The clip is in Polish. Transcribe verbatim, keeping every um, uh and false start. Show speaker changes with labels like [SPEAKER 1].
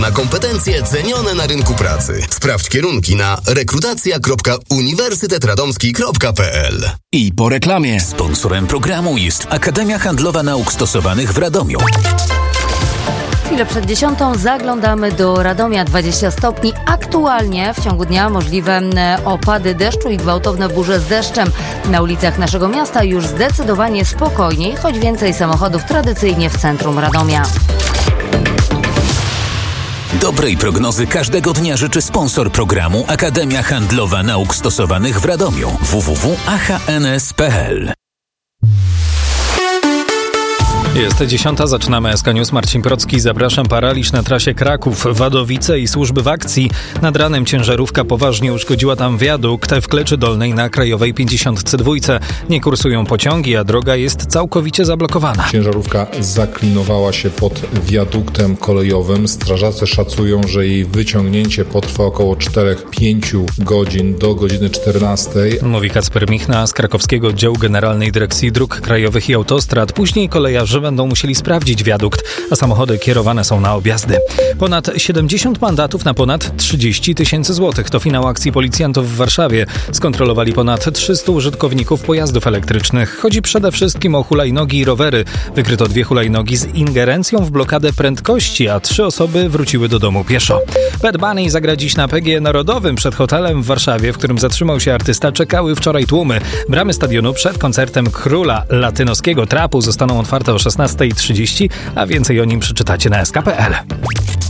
[SPEAKER 1] Na kompetencje cenione na rynku pracy. Sprawdź kierunki na rekrutacja kropka uniwersytet radomski kropka p l.
[SPEAKER 2] I po reklamie.
[SPEAKER 3] Sponsorem programu jest Akademia Handlowa Nauk Stosowanych w Radomiu.
[SPEAKER 4] Chwilę przed dziesiątą zaglądamy do Radomia. dwadzieścia stopni. Aktualnie w ciągu dnia możliwe opady deszczu i gwałtowne burze z deszczem. Na ulicach naszego miasta już zdecydowanie spokojniej, choć więcej samochodów tradycyjnie w centrum Radomia.
[SPEAKER 3] Dobrej prognozy każdego dnia życzy sponsor programu Akademia Handlowa Nauk Stosowanych w Radomiu. w w w kropka a h n s kropka p l.
[SPEAKER 5] Jest dziesiąta, zaczynamy S K News. Marcin Procki, zapraszam. Paraliż na trasie Kraków-Wadowice i służby w akcji. Nad ranem ciężarówka poważnie uszkodziła tam wiadukt w Kleczy Dolnej na Krajowej pięćdziesiąt dwa. Nie kursują pociągi, a droga jest całkowicie zablokowana.
[SPEAKER 6] Ciężarówka zaklinowała się pod wiaduktem kolejowym. Strażacy szacują, że jej wyciągnięcie potrwa około cztery do pięciu godzin do godziny czternastej.
[SPEAKER 5] Mówi Kacper Michna z krakowskiego oddziału Generalnej Dyrekcji Dróg Krajowych i Autostrad. Później kolejarze będą musieli sprawdzić wiadukt, a samochody kierowane są na objazdy. Ponad siedemdziesiąt mandatów na ponad trzydzieści tysięcy złotych. To finał akcji policjantów w Warszawie. Skontrolowali ponad trzystu użytkowników pojazdów elektrycznych. Chodzi przede wszystkim o hulajnogi i rowery. Wykryto dwie hulajnogi z ingerencją w blokadę prędkości, a trzy osoby wróciły do domu pieszo. Bad Bunny zagra dziś na P G E Narodowym. Przed hotelem w Warszawie, w którym zatrzymał się artysta, czekały wczoraj tłumy. Bramy stadionu przed koncertem króla latynoskiego trapu zostaną otwarte o szesnasta trzydzieści, a więcej o nim przeczytacie na s k kropka p l.